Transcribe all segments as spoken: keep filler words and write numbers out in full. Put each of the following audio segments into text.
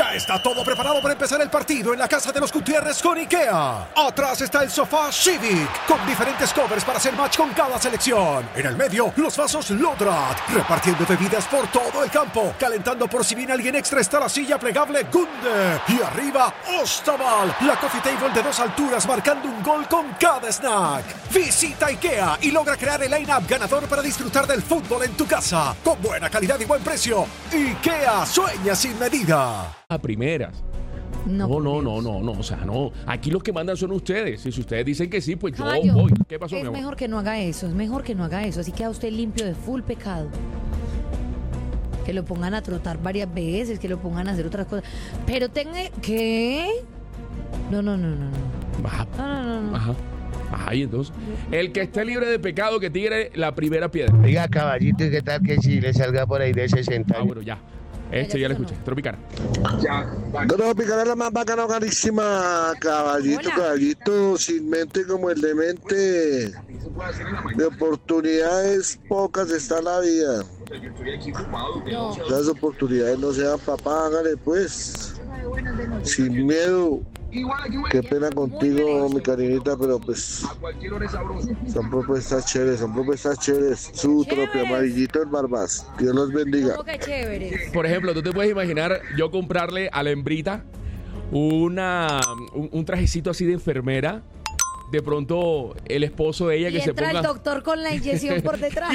Ya está todo preparado para empezar el partido en la casa de los Gutiérrez con IKEA. Atrás está el sofá Civic, con diferentes covers para hacer match con cada selección. En el medio, los vasos Lodrat, repartiendo bebidas por todo el campo. Calentando por si viene alguien extra está la silla plegable Gunde. Y arriba, Ostaval, la coffee table de dos alturas marcando un gol con cada snack. Visita IKEA y logra crear el line-up ganador para disfrutar del fútbol en tu casa. Con buena calidad y buen precio. IKEA, sueña sin medida. A primeras. No, No, no, no, no, no, o sea, no. Aquí los que mandan son ustedes. Y si ustedes dicen que sí, pues yo Caballo, voy. ¿Qué pasó, mi es amor? mejor que no haga eso, es mejor que no haga eso. Así queda usted limpio de full pecado. Que lo pongan a trotar varias veces, que lo pongan a hacer otras cosas. Pero tenga... ¿Qué? No, no, no, no, no. Ajá. No, no, no, no. Ajá. Ajá, y entonces, el que esté libre de pecado que tire la primera piedra. Oiga, caballito, ¿y qué tal que si le salga por ahí de sesenta Ah, años? bueno, ya. Este ya lo escuché. Tropicana. Tropicana es la más bacana, carísima. Caballito, Hola. caballito, sin mente como el demente. De oportunidades pocas está la vida. No. Las oportunidades no se dan, papá, hágale pues. Sin miedo. Qué pena contigo, mi cariñita, pero pues son propuestas chéveres, son propuestas chéveres. Su Chéveres. trope amarillito en Barbas. Dios los bendiga. ¿Cómo que chévere? Por ejemplo, tú te puedes imaginar yo comprarle a la hembrita una, un, un trajecito así de enfermera. De pronto, el esposo de ella Y que se entra ponga... el doctor con la inyección por detrás.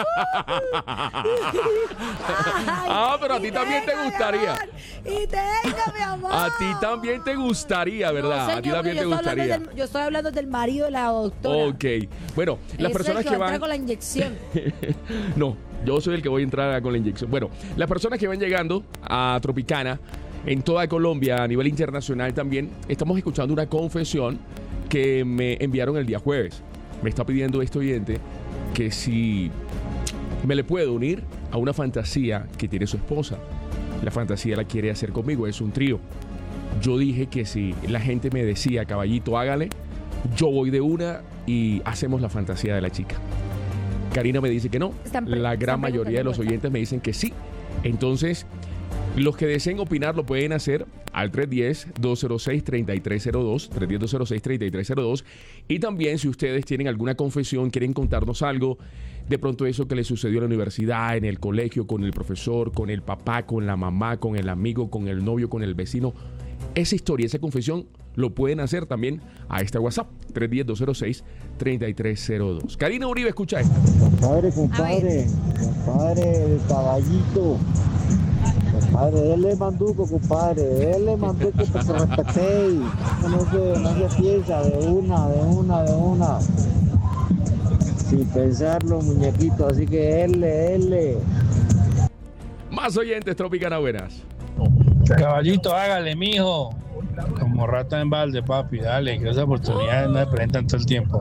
Ah, pero a ti Y también te tenga, mi gustaría. amor, Y tenga, mi amor. A ti también te gustaría, ¿verdad? No, A ti señor, también yo te estoy hablando gustaría. del- yo estoy hablando del marido de la doctora. Ok. Bueno, las Ese personas es el que va a van... entrar con la inyección. No, yo soy el que voy a entrar con la inyección. Bueno, las personas que van llegando a Tropicana, en toda Colombia, a nivel internacional también, estamos escuchando una confesión que me enviaron el día jueves. Me está pidiendo este oyente que si me le puedo unir a una fantasía que tiene su esposa. La fantasía la quiere hacer conmigo, es un trío. Yo dije que si la gente me decía, caballito, hágale, yo voy de una y hacemos la fantasía de la chica. Karina me dice que no. Están pre- La gran están mayoría de los preguntando oyentes me dicen que sí. Entonces, los que deseen opinar lo pueden hacer al tres uno cero, dos cero seis, tres tres cero dos, tres uno cero, dos cero seis, tres tres cero dos. Y también si ustedes tienen alguna confesión, quieren contarnos algo, de pronto eso que les sucedió en la universidad, en el colegio, con el profesor, con el papá, con la mamá, con el amigo, con el novio, con el vecino, esa historia, esa confesión, lo pueden hacer también a este WhatsApp, tres uno cero, dos cero seis, tres tres cero dos. Karina Uribe, escucha esto. Compadre, compadre, compadre, el caballito. Compadre, déle manduco, compadre, déle manduco para que respete. No se, no se piensa de una, de una, de una. Sin pensarlo, muñequito, así que déle, déle. Más oyentes, Tropicana, buenas. Caballito, hágale, mijo. Como rata en balde, papi, dale, que esas oportunidades no se presentan todo el tiempo.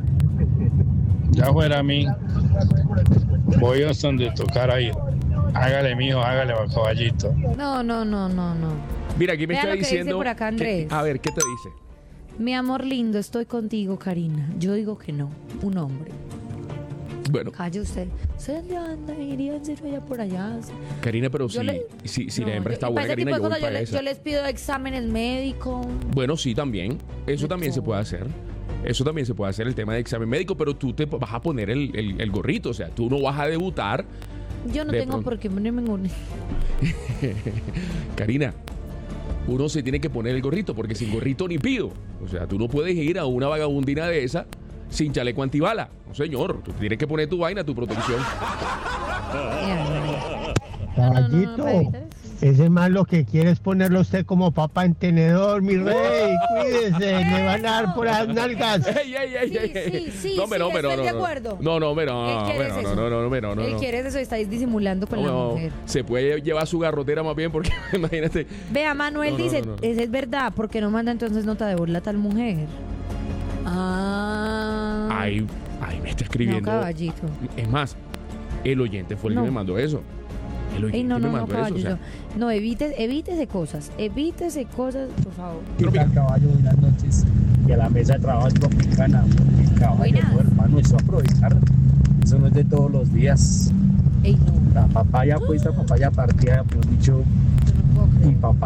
Ya fuera a mí, voy a donde tocara ir. Hágale, mijo, hágale, caballito. No, no, no, no, no. Mira, aquí me Vea está lo que dice diciendo... por acá, que- Andrés. a ver, ¿qué te dice? Mi amor lindo, estoy contigo, Karina. Yo digo que no. Un hombre. Bueno, Calle usted. ¿Usted dónde anda? Iría en serio allá por allá. Karina, pero Yo si, le- si, si No, la hembra yo- está y buena, para ese Karina, tipo yo de voy cosas, para yo, le- esa. yo les pido exámenes médicos. Bueno, sí, también. Eso De también se todo. puede hacer. Eso también se puede hacer, el tema de examen médico, pero tú te vas a poner el, el- el gorrito. O sea, tú no vas a debutar. Yo no De tengo pronto. por qué ponerme en un... Karina, uno se tiene que poner el gorrito, porque sin gorrito ni pido. O sea, tú no puedes ir a una vagabundina de esa sin chaleco antibala. No, señor, tú tienes que poner tu vaina, tu protección. Caballito, No, no, no, para evitar eso. ese más lo que quiere es ponerlo usted como papa en tenedor, mi rey. Cuídese, le van a dar por las nalgas. ¡Ey, ey, ey, Sí, ey, ey! sí, sí, no, pero, sí, pero, estoy no, de no. acuerdo. No, no, pero, Él no, quiere bueno, eso. no, no, no, pero, no, Él no. quiere eso, estáis disimulando con la No, mujer. se puede llevar su garrotera más bien porque imagínate. Vea, Manuel No, no, dice, no, no. es, es verdad, porque no manda entonces nota de burla a tal mujer. Ah. Ay, ay, me está no, escribiendo. caballito. Es más, el oyente fue el No. que me mandó eso. El oyente Ey, no, me no, no, mandó caballo. eso. O sea, yo- No, evite, evítese cosas. Evítese cosas, por favor. ¿Qué tal, caballo? Buenas noches. Y a la mesa de trabajo Tropicana. Caballo, Buenas. no, hermano, eso aprovechar. Eso no es de todos los días. Ey, no, La papaya puesta, papaya partida, por dicho, yo no puedo y creer. papaya.